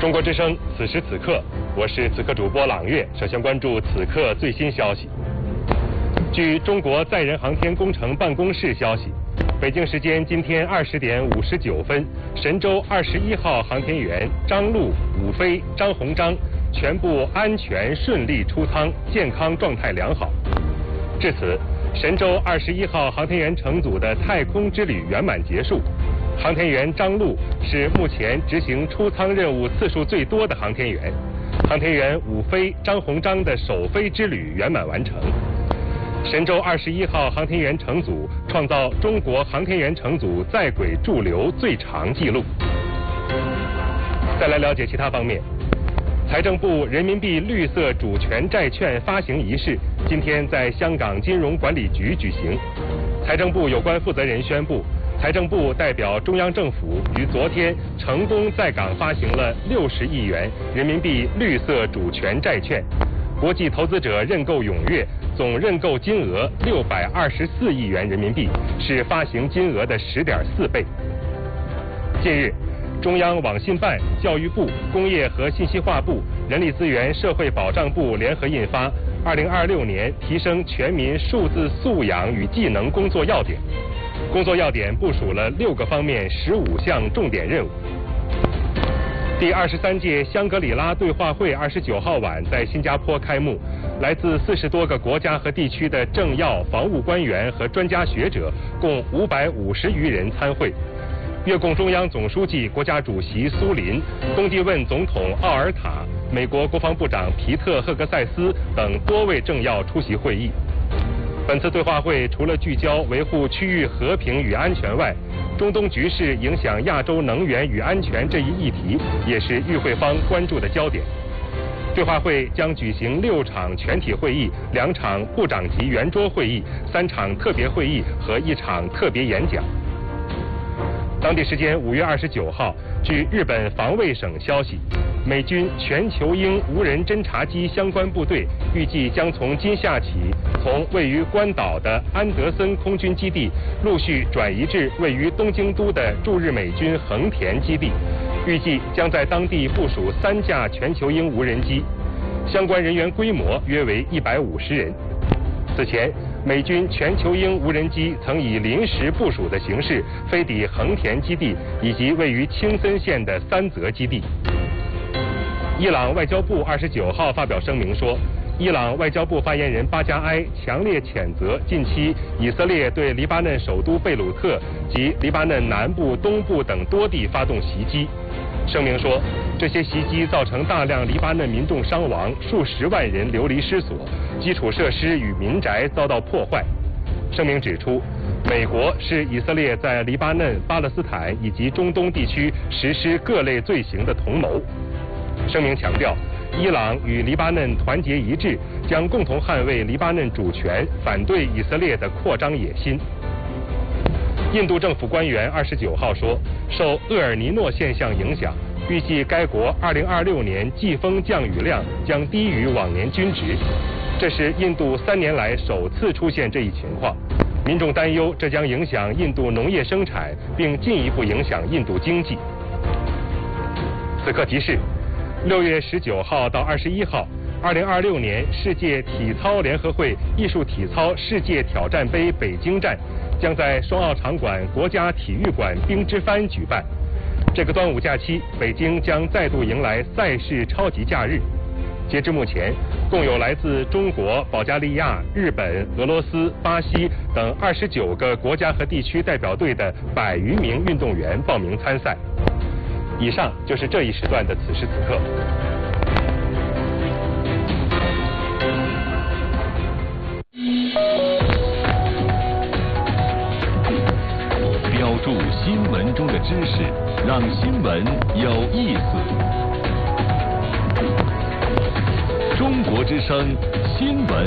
中国之声，此时此刻，我是此刻主播朗月。首先关注此刻最新消息。据中国载人航天工程办公室消息，北京时间今天20点59分，神舟21号航天员张陆、武飞、张鸿章全部安全顺利出舱，健康状态良好。至此，神舟21号航天员乘组的太空之旅圆满结束。航天员张陆是目前执行出舱任务次数最多的航天员，航天员武飞、张鸿章的首飞之旅圆满完成。神舟21号航天员乘组创造中国航天员乘组在轨驻留最长纪录。再来了解其他方面，财政部人民币绿色主权债券发行仪式今天在香港金融管理局举行。财政部有关负责人宣布，财政部代表中央政府于昨天成功在港发行了60亿元人民币绿色主权债券，国际投资者认购踊跃，总认购金额624亿元人民币，是发行金额的10.4倍。近日，中央网信办、教育部、工业和信息化部、人力资源社会保障部联合印发《2026年提升全民数字素养与技能工作要点》。工作要点部署了6个方面15项重点任务。第23届香格里拉对话会29号晚在新加坡开幕，来自40多个国家和地区的政要、防务官员和专家学者共550余人参会。越共中央总书记、国家主席苏林、东帝汶总统奥尔塔、美国国防部长皮特·赫格塞斯等多位政要出席会议。本次对话会除了聚焦维护区域和平与安全外，中东局势影响亚洲能源与安全这一议题也是与会方关注的焦点。对话会将举行6场全体会议、2场部长级圆桌会议、3场特别会议和1场特别演讲。当地时间5月29号，据日本防卫省消息，美军全球鹰无人侦察机相关部队预计将从今夏起，从位于关岛的安德森空军基地陆续转移至位于东京都的驻日美军横田基地，预计将在当地部署3架全球鹰无人机，相关人员规模约为150人。此前，美军全球鹰无人机曾以临时部署的形式飞抵横田基地以及位于青森县的三泽基地。伊朗外交部29号发表声明说，伊朗外交部发言人巴加埃强烈谴责近期以色列对黎巴嫩首都贝鲁特及黎巴嫩南部、东部等多地发动袭击。声明说，这些袭击造成大量黎巴嫩民众伤亡，数十万人流离失所，基础设施与民宅遭到破坏。声明指出，美国是以色列在黎巴嫩、巴勒斯坦以及中东地区实施各类罪行的同谋。声明强调，伊朗与黎巴嫩团结一致，将共同捍卫黎巴嫩主权，反对以色列的扩张野心。印度政府官员29号说，受厄尔尼诺现象影响，预计该国2026年季风降雨量将低于往年均值，这是印度3年来首次出现这一情况。民众担忧这将影响印度农业生产，并进一步影响印度经济。此刻提示：6月19号到21号，2026年世界体操联合会艺术体操世界挑战杯北京站将在双奥场馆国家体育馆冰之帆举办。这个端午假期，北京将再度迎来赛事超级假日。截至目前，共有来自中国、保加利亚、日本、俄罗斯、巴西等29个国家和地区代表队的100余名运动员报名参赛。以上就是这一时段的此时此刻。 标注新闻中的知识，让新闻有意思。中国之声新闻